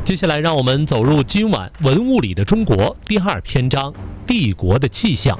接下来，让我们走入今晚文物里的中国第2篇章：帝国的气象。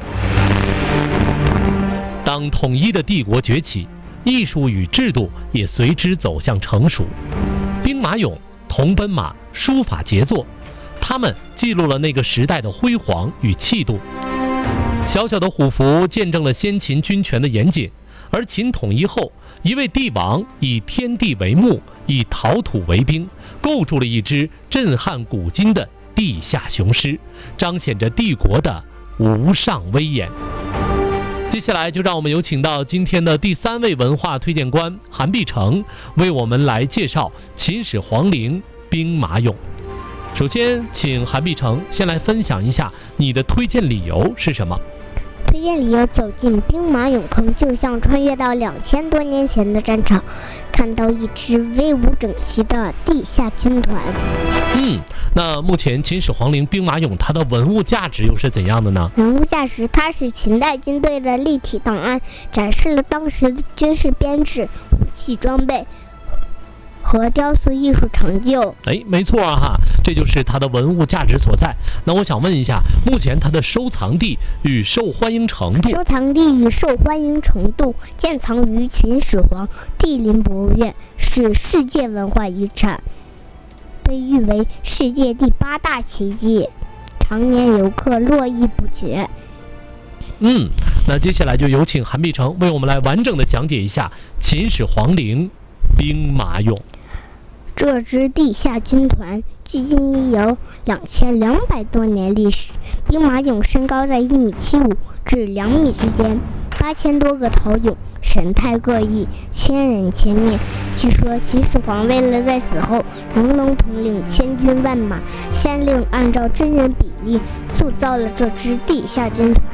当统一的帝国崛起，艺术与制度也随之走向成熟。兵马俑、铜奔马、书法杰作，它们记录了那个时代的辉煌与气度。小小的虎符见证了先秦军权的严谨，而秦统一后，一位帝王以天地为幕，以陶土为兵，构筑了一支震撼古今的地下雄狮，彰显着帝国的无上威严。接下来就让我们有请到今天的第3位文化推荐官韩碧成，为我们来介绍秦始皇陵兵马俑。首先，请韩碧成先来分享一下你的推荐理由是什么？ 推荐理由：走进兵马俑坑，就像穿越到2000多年前的战场，看到一支威武整齐的地下军团。 那目前秦始皇陵兵马俑它的文物价值又是怎样的呢？ 文物价值，它是秦代军队的立体档案，展示了当时的军事编制、武器装备和雕塑艺术成就。 没错哈，这就是它的文物价值所在。那我想问一下，目前它的收藏地与受欢迎程度？ 收藏地与受欢迎程度，建藏于秦始皇帝陵博物院，是世界文化遗产，被誉为世界第8大奇迹，常年游客络绎不绝。 那接下来就有请韩碧成为我们来完整的讲解一下秦始皇陵兵马俑。 这支地下军团距今已有2200多年历史，兵马俑身高在1.75米至2米之间，8000多个陶俑，神态各异，千人千面。据说秦始皇为了在死后仍能统领千军万马，先令按照真人比例塑造了这支地下军团。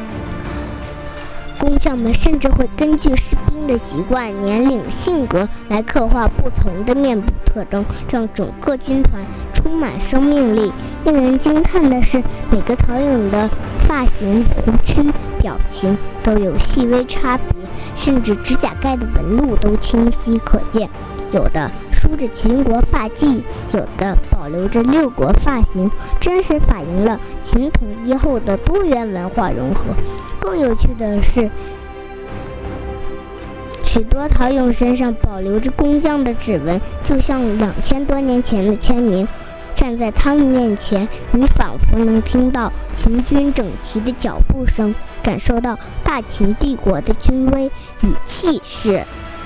工匠们甚至会根据士兵的习惯、年龄、性格来刻画不同的面部特征，让整个军团充满生命力。令人惊叹的是，每个陶俑的发型、胡须、表情都有细微差别，甚至指甲盖的纹路都清晰可见。有的梳着秦国发髻，有的保留着6国发型，真实反映了秦统一后的多元文化融合。更有趣的是，许多陶俑身上保留着工匠的指纹，就像2000多年前的签名。站在他们面前，你仿佛能听到秦军整齐的脚步声，感受到大秦帝国的军威与气势。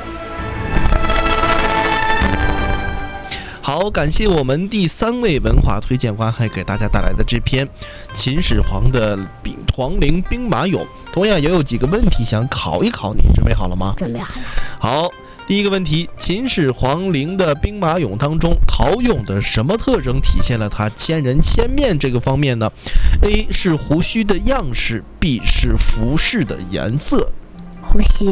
好，感谢我们第3位文化推荐官还给大家带来的这篇秦始皇的皇陵兵马俑。同样也有几个问题想考一考你，准备好了吗？ 准备好了。 好，第一个问题，秦始皇陵的兵马俑当中，陶俑的什么特征体现了他千人千面这个方面呢？ A 是胡须的样式， B 是服饰的颜色。 胡须。